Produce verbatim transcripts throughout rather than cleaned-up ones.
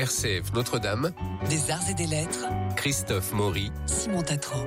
R C F Notre-Dame, des arts et des lettres, Christophe Maury, Simon Tatro.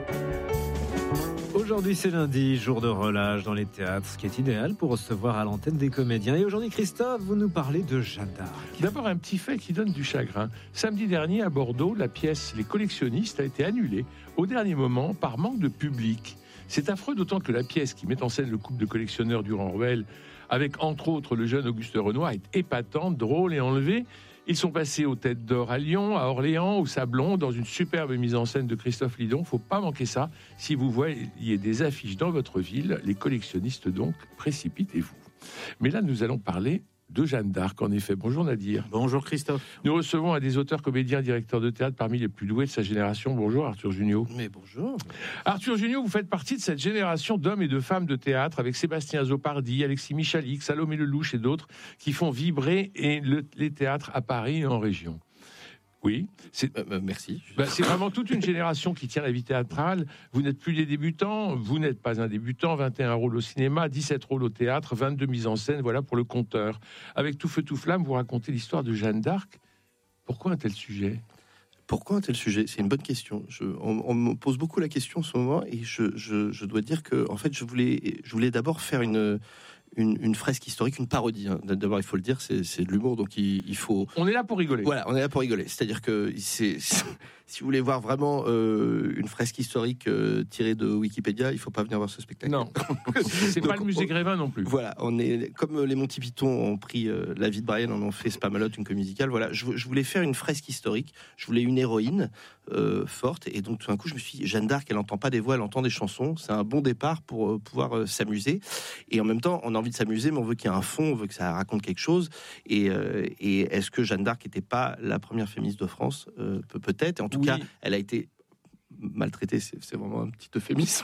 Aujourd'hui c'est lundi, jour de relâche dans les théâtres, ce qui est idéal pour recevoir à l'antenne des comédiens. Et aujourd'hui Christophe, vous nous parlez de Jeanne d'Arc. D'abord un petit fait qui donne du chagrin. Samedi dernier à Bordeaux, la pièce Les collectionnistes a été annulée au dernier moment par manque de public. C'est affreux, d'autant que la pièce qui met en scène le couple de collectionneurs Durand-Ruel, avec entre autres le jeune Auguste Renoir, est épatante, drôle et enlevée. Ils sont passés aux Têtes d'Or à Lyon, à Orléans, au Sablon, dans une superbe mise en scène de Christophe Lidon. Faut pas manquer ça. Si vous voyez des affiches dans votre ville, les collectionnistes donc, précipitez-vous. Mais là, nous allons parler de Jeanne d'Arc, en effet. Bonjour Nadir. Bonjour Christophe. Nous recevons un des auteurs, comédiens, directeurs de théâtre parmi les plus doués de sa génération. Bonjour Arthur Junio. Mais bonjour. Arthur Junio, vous faites partie de cette génération d'hommes et de femmes de théâtre avec Sébastien Zopardi, Alexis Michalik, Salomé Lelouch et d'autres qui font vibrer et le, les théâtres à Paris et en région. Oui, c'est, euh, merci. Ben, c'est vraiment toute une génération qui tient la vie théâtrale. Vous n'êtes plus des débutants, vous n'êtes pas un débutant. vingt et un rôles au cinéma, dix-sept rôles au théâtre, vingt-deux mises en scène, voilà pour le compteur. Avec Tout feu, tout flamme, vous racontez l'histoire de Jeanne d'Arc. Pourquoi un tel sujet ? Pourquoi un tel sujet ? C'est une bonne question. Je, on, on me pose beaucoup la question en ce moment et je, je, je dois dire que, en fait, je voulais, je voulais d'abord faire une... Une, une fresque historique, une parodie. Hein. D'abord, il faut le dire, c'est, c'est de l'humour, donc il, il faut... On est là pour rigoler. Voilà, on est là pour rigoler. C'est-à-dire que c'est, c'est, si vous voulez voir vraiment euh, une fresque historique euh, tirée de Wikipédia, il faut pas venir voir ce spectacle. Non, c'est donc, pas le musée on, Grévin non plus. Voilà, on est comme les Monty Python ont pris euh, la vie de Brian, en ont fait Spamalot, une comédie musicale. Voilà, je, je voulais faire une fresque historique. Je voulais une héroïne euh, forte, et donc tout d'un coup, je me suis dit, Jeanne d'Arc, elle entend pas des voix, elle entend des chansons. C'est un bon départ pour euh, pouvoir euh, s'amuser. Et en même temps, on a envie de s'amuser, mais on veut qu'il y ait un fond, on veut que ça raconte quelque chose. Et, euh, et est-ce que Jeanne d'Arc n'était pas la première féministe de France ? euh, Peut-être. Et en tout oui. cas, elle a été maltraitée, c'est, c'est vraiment un petit euphémisme.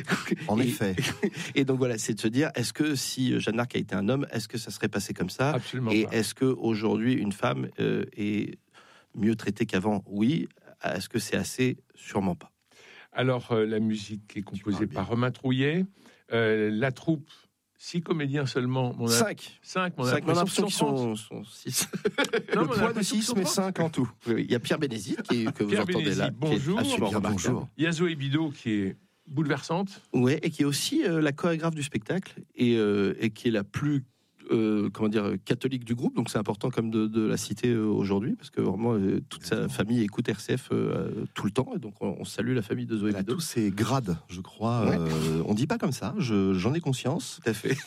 En et, effet. Et donc voilà, c'est de se dire, est-ce que si Jeanne d'Arc a été un homme, est-ce que ça serait passé comme ça ? Absolument Et pas. est-ce qu'aujourd'hui, une femme euh, est mieux traitée qu'avant ? Oui. Est-ce que c'est assez ? Sûrement pas. Alors, euh, la musique est composée par Romain Trouillet. Euh, la troupe, six comédiens seulement. Mon a... Cinq. Cinq, mon Cinq, mon impression impression qu'ils sont, sont six. Non, Le mon poids de impression qu'ils six, sont mais trente. cinq en tout. Oui, oui. Il y a Pierre Bénézit, qui est, que Pierre vous entendez Bénézit, là. bonjour. Qui est absolument Bien, remarquable. bonjour. Il y a Zoé Bido qui est bouleversante. Ouais, et qui est aussi euh, la chorégraphe du spectacle et, euh, et qui est la plus euh, comment dire catholique du groupe. Donc c'est important comme de, de la citer euh, aujourd'hui parce que vraiment euh, toute sa famille écoute R C F euh, tout le temps et donc on, on salue la famille de Zoé Elle a Bido. tous ses grades, je crois. Ouais. Euh, on dit pas comme ça, je, j'en ai conscience. Tout à fait.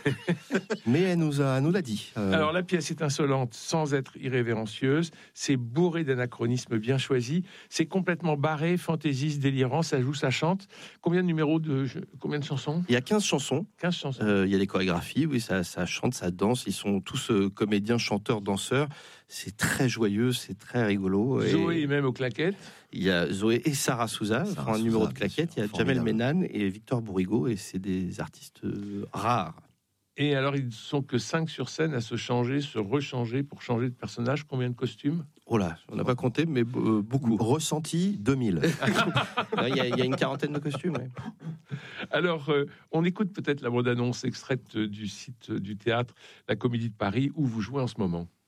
Mais elle nous, a, elle nous l'a dit. Euh, Alors la pièce est insolente sans être irrévérencieuse, c'est bourré d'anachronismes bien choisis, c'est complètement barré, fantaisiste, délirant, ça joue, ça chante. Combien de numéros de combien de chansons ? Il y a quinze chansons. quinze chansons. Euh, il y a les chorégraphies, oui, ça, ça chante, ça danse. Ils sont tous euh, comédiens, chanteurs, danseurs. C'est très joyeux, c'est très rigolo. Et Zoé est même aux claquettes. il y a Zoé et Sarah Souza Sarah font un Souza, numéro de bien claquettes. sûr, Il y a formidable. Jamel Menan et Victor Bourrigo et c'est des artistes euh, rares. Et alors ils sont que cinq sur scène à se changer, se rechanger pour changer de personnage. Combien de costumes ? Oh là, on n'a pas compté, mais euh, beaucoup. Ressenti deux mille. Il y, a, il y a une quarantaine de costumes. Ouais. Alors, euh, on écoute peut-être la bande-annonce extraite du site du théâtre La Comédie de Paris où vous jouez en ce moment.